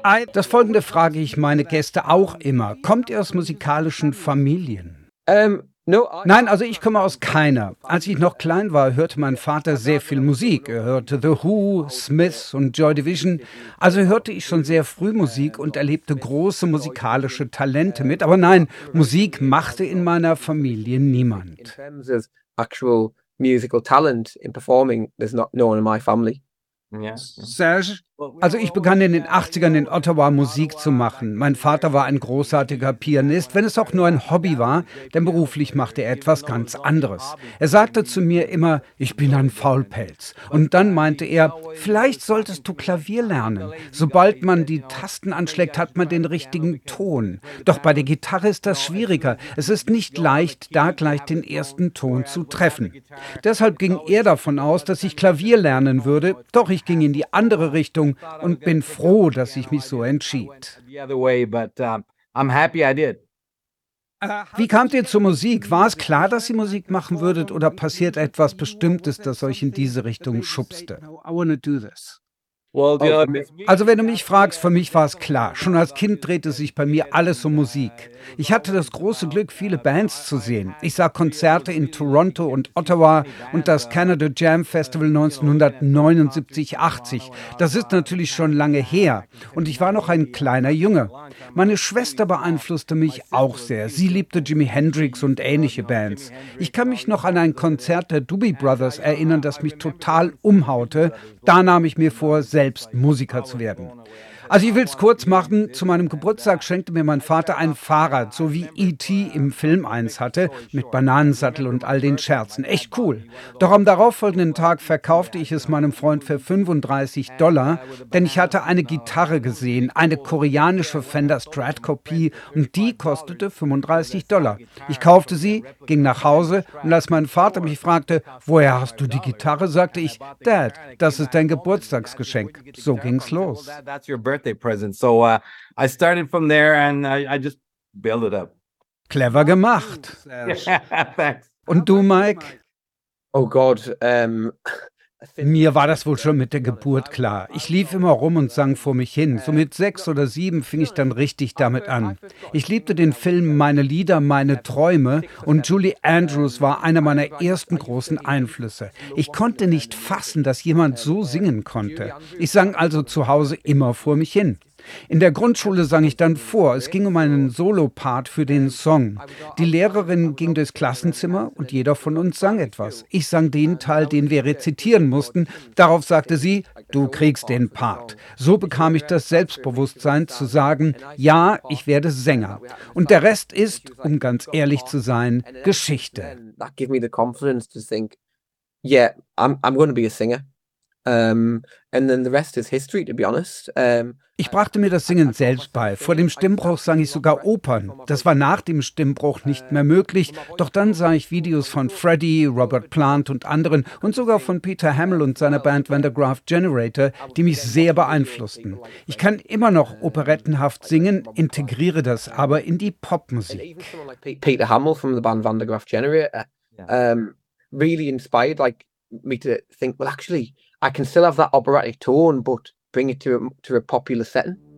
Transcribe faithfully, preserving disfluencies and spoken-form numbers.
Ei, Das Folgende frage ich meine Gäste auch immer. Kommt ihr aus musikalischen Familien? Um, no, I, Nein, I also ich komme aus keiner. Als ich noch klein war, hörte mein Vater sehr viel Musik. Er hörte The Who, Smiths und Joy Division. Also hörte ich schon sehr früh Musik und erlebte große musikalische Talente mit. Aber nein, Musik machte in meiner Familie in niemand. terms of actual musical talent in performing, there's not no one in my family. Yeah. Serge? Also ich begann in den achtzigern in Ottawa Musik zu machen. Mein Vater war ein großartiger Pianist, wenn es auch nur ein Hobby war, denn beruflich machte er etwas ganz anderes. Er sagte zu mir immer, ich bin ein Faulpelz. Und dann meinte er, vielleicht solltest du Klavier lernen. Sobald man die Tasten anschlägt, hat man den richtigen Ton. Doch bei der Gitarre ist das schwieriger. Es ist nicht leicht, da gleich den ersten Ton zu treffen. Deshalb ging er davon aus, dass ich Klavier lernen würde, doch ich ging in die andere Richtung und bin froh, dass ich mich so entschied. The other way, but um, I'm happy I did. Wie kamt ihr zur Musik? War es klar, dass ihr Musik machen würdet oder passiert etwas Bestimmtes, das euch in diese Richtung schubste? Well, you know, Also wenn du mich fragst, für mich war es klar. Schon als Kind drehte sich bei mir alles um Musik. Ich hatte das große Glück, viele Bands zu sehen. Ich sah Konzerte in Toronto und Ottawa und das Canada Jam Festival neunzehnhundertneunundsiebzig achtzig. Das ist natürlich schon lange her. Und ich war noch ein kleiner Junge. Meine Schwester beeinflusste mich auch sehr. Sie liebte Jimi Hendrix und ähnliche Bands. Ich kann mich noch an ein Konzert der Doobie Brothers erinnern, das mich total umhaute. Da nahm ich mir vor, selbst Musiker zu werden. Also ich will es kurz machen, zu meinem Geburtstag schenkte mir mein Vater ein Fahrrad, so wie E T im Film eins hatte, mit Bananensattel und all den Scherzen. Echt cool. Doch am darauffolgenden Tag verkaufte ich es meinem Freund für fünfunddreißig Dollar, denn ich hatte eine Gitarre gesehen, eine koreanische Fender Strat-Kopie und die kostete fünfunddreißig Dollar. Ich kaufte sie, ging nach Hause und als mein Vater mich fragte, woher hast du die Gitarre, sagte ich, Dad, das ist dein Geburtstagsgeschenk. So ging's los. That, that's your birthday present. So uh, I started from there and I, I just built it up. Clever gemacht. Thanks. Und du, Mike? Oh God, um, I think Mir war das wohl schon mit der Geburt klar. Ich lief immer rum und sang vor mich hin. So mit sechs oder sieben fing ich dann richtig damit an. Ich liebte den Film Meine Lieder, meine Träume und Julie Andrews war einer meiner ersten großen Einflüsse. Ich konnte nicht fassen, dass jemand so singen konnte. Ich sang also zu Hause immer vor mich hin. In der Grundschule sang ich dann vor. Es ging um einen Solopart für den Song. Die Lehrerin ging durchs Klassenzimmer und jeder von uns sang etwas. Ich sang den Teil, den wir rezitieren mussten. Darauf sagte sie, du kriegst den Part. So bekam ich das Selbstbewusstsein zu sagen, ja, ich werde Sänger. Und der Rest ist, um ganz ehrlich zu sein, Geschichte. then that gave me the confidence to think, yeah, I'm I'm going to be a singer. Um, and then the rest is history, to be honest. Um, Ich brachte mir das Singen selbst bei. Vor dem Stimmbruch sang ich sogar Opern. Das war nach dem Stimmbruch nicht mehr möglich. Doch dann sah ich Videos von Freddie, Robert Plant und anderen und sogar von Peter Hamill und seiner Band Van der Graaf Generator, die mich sehr beeinflussten. Ich kann immer noch operettenhaft singen, integriere das aber in die and Popmusik. even someone like Pe- Peter Hamill from the band Van der Graaf Generator, um, really inspired like me to think, well, actually, I can still have that operatic tone, but bring it to a, to a popular setting.